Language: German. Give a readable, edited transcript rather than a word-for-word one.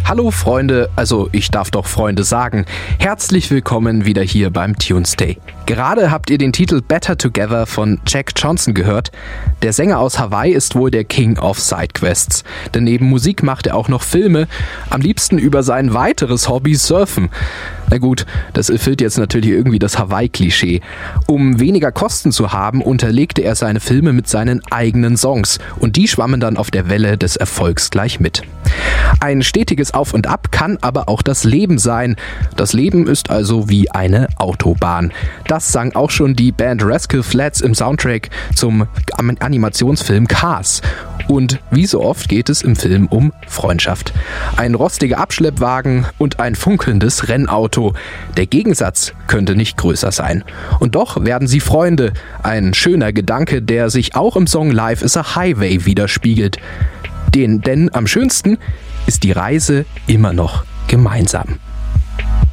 Hallo Freunde, also ich darf doch Freunde sagen. Herzlich willkommen wieder hier beim Tuesday. Gerade habt ihr den Titel Better Together von Jack Johnson gehört. Der Sänger aus Hawaii ist wohl der King of Sidequests. Denn neben Musik macht er auch noch Filme, am liebsten über sein weiteres Hobby Surfen. Na gut, das erfüllt jetzt natürlich irgendwie das Hawaii-Klischee. Um weniger Kosten zu haben, unterlegte er seine Filme mit seinen eigenen Songs. Und die schwammen dann auf der Welle des Erfolgs gleich mit. Ein stetiges Auf und Ab kann aber auch das Leben sein. Das Leben ist also wie eine Autobahn. Das sang auch schon die Band Rascal Flatts im Soundtrack zum Animationsfilm Cars. Und wie so oft geht es im Film um Freundschaft. Ein rostiger Abschleppwagen und ein funkelndes Rennauto. Der Gegensatz könnte nicht größer sein. Und doch werden sie Freunde. Ein schöner Gedanke, der sich auch im Song Life is a Highway widerspiegelt. Denn am schönsten ist die Reise immer noch gemeinsam.